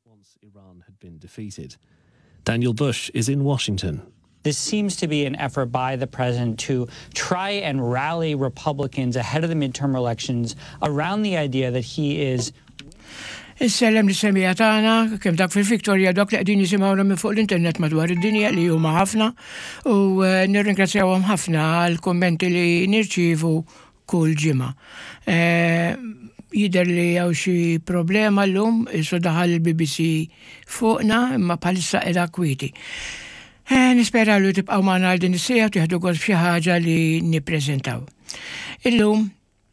once Iran had been defeated. Daniel Bush is in Washington. This seems to be an effort by the president to try and rally Republicans ahead of the midterm elections around the idea that he is. Is-sellem lis-semija tagħna kemm dak fil-Victoria dok li qegħdin jisimgħuna minn fuq l-internet madwar id-dinja li huma ħafna u nirringrazzjawhom ħafna għall-kummenti li nirċievu kull ġimgħa. Jidher li hawn xi problema llum isu daħal il-BBC fuqna imma bħalissa qiegħda kwieti. Nispera li tibqgħu magħna għal din is-sejja u tieħdu gost f'xi ħaġa li nippreżentaw. Illum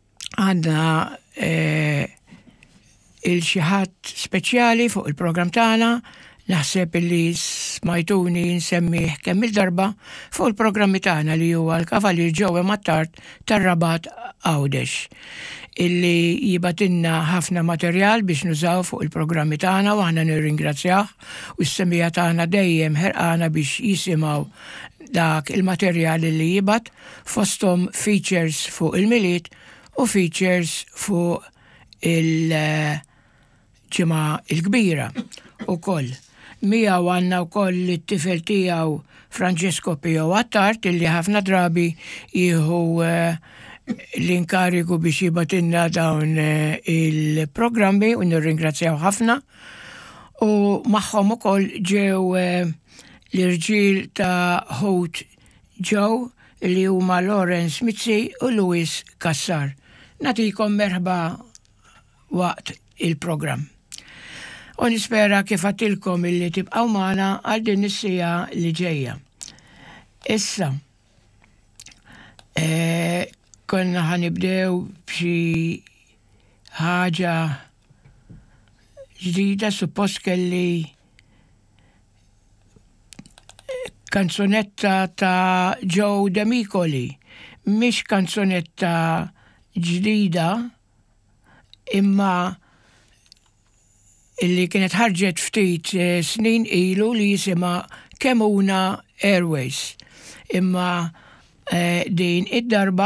għandna il-xi ħadd speċjali fuq il-programm tagħna, naħseb li smajtuni nsemmih kemm il-darba fuq il-programmi tagħna li huwa l-Kavalier Ġewwa mat-Tard tar-Rabat Għawdex, illi jibatilna ħafna materjal biex nużaw fuq il-programmi tagħna u aħna nirringrazzjah u s-semmija tagħna dejjem ħerqana biex jisimgħu dak il-materjal li jibat fosthom features fuq il-miliet u features fuq il-ġimgħa il-kbira ukoll. Miegħu għandna wkoll it-tifel tiegħu Francesco Pio Attart illi ħafna drabi jieħu l-inkarigu biex jibatilna dawn il-programmi u nirringrazzjaw ħafna u magħhom ukoll ġew l-irġiel ta' Holt Joe li huma Lawrence Mizzi u Louis Kassar. Nagħtikom merħba waqt il-programm. U nispera kif għattilkom illi tibqgħu magħna għal din is-sija li ġejja. Issa, konna ħanibdew b'xi ħaġa ġdida suppost kelli kanzunetta ta' Joe D'Amicoli, mhix kanzunetta ġdida imma illi kienet ħarġet ftit snin ilu li jisimha Kemuna Airways. Imma din id-darba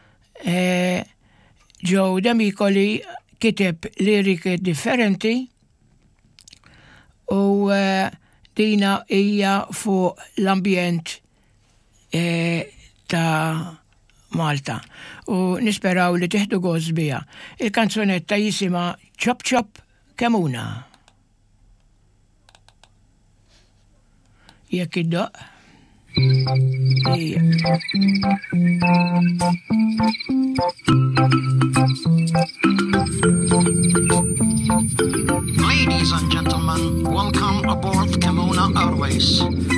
Joe D'Amicoli kiteb liriki differenti u dina hija fuq l-ambjent ta' Malta u nisperaw li tieħdu gost biha. Il-kanzunetta jisimha Chop Chop Kemuna. Jekk iddoq. Ladies and gentlemen, welcome aboard Kemuna Airways.